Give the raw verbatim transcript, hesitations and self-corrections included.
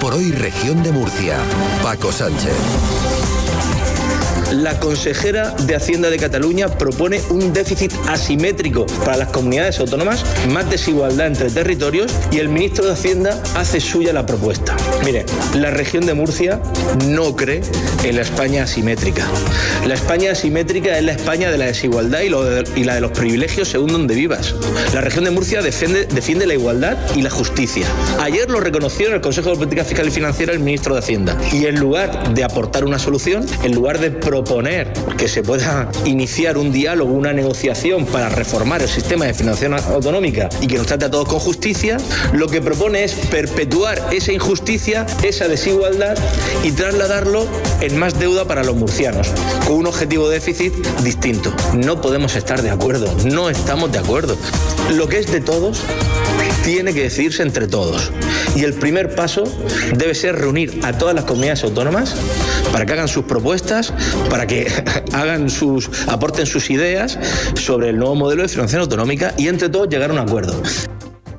por hoy, Región de Murcia. Paco Sánchez. La consejera de Hacienda de Cataluña propone un déficit asimétrico para las comunidades autónomas, más desigualdad entre territorios, y el ministro de Hacienda hace suya la propuesta. Mire, la región de Murcia no cree en la España asimétrica. La España asimétrica es la España de la desigualdad y, lo de, y la de los privilegios según donde vivas. La región de Murcia defiende, defiende la igualdad y la justicia. Ayer lo reconoció en el Consejo de Política Fiscal y Financiera el ministro de Hacienda. Y en lugar de aportar una solución, en lugar de proponer que se pueda iniciar un diálogo, una negociación para reformar el sistema de financiación autonómica y que nos trate a todos con justicia, lo que propone es perpetuar esa injusticia, esa desigualdad y trasladarlo en más deuda para los murcianos, con un objetivo de déficit distinto. No podemos estar de acuerdo, no estamos de acuerdo. Lo que es de todos tiene que decidirse entre todos. Y el primer paso debe ser reunir a todas las comunidades autónomas para que hagan sus propuestas, para que hagan sus, aporten sus ideas sobre el nuevo modelo de financiación autonómica y entre todos llegar a un acuerdo.